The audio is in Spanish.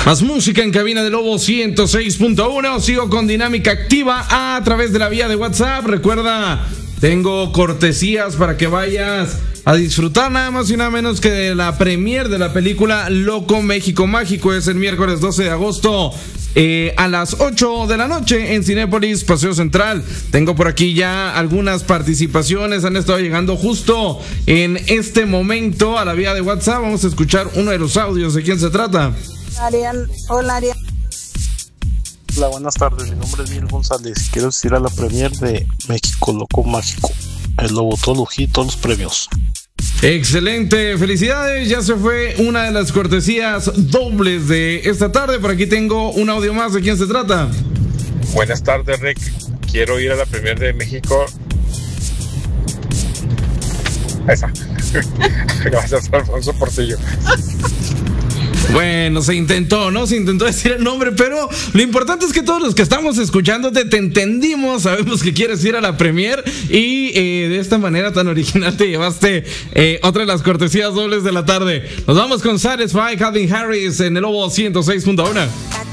Más música en cabina de Lobo 106.1. Sigo con dinámica activa a través de la vía de WhatsApp. Recuerda, tengo cortesías para que vayas a disfrutar nada más y nada menos que de la premier de la película Loco México Mágico. Es el miércoles 12 de agosto a las 8 de la noche en Cinépolis, Paseo Central. Tengo por aquí ya algunas participaciones, han estado llegando justo en este momento a la vía de WhatsApp. Vamos a escuchar uno de los audios. ¿De quién se trata? Hola, Ariel. Hola, buenas tardes. Mi nombre es Miguel González. Quiero ir a la premier de México Loco Mágico. El Lobo Tolují, todos los premios. Excelente, felicidades. Ya se fue una de las cortesías dobles de esta tarde. Por aquí tengo un audio más. ¿De quién se trata? Buenas tardes, Rick. Quiero ir a la premier de México. Esa. Gracias, Alfonso Portillo. Bueno, se intentó decir el nombre, pero lo importante es que todos los que estamos escuchándote te entendimos, sabemos que quieres ir a la premier y de esta manera tan original te llevaste otra de las cortesías dobles de la tarde. Nos vamos con Satisfy, Calvin Harris en el Lobo 106.1.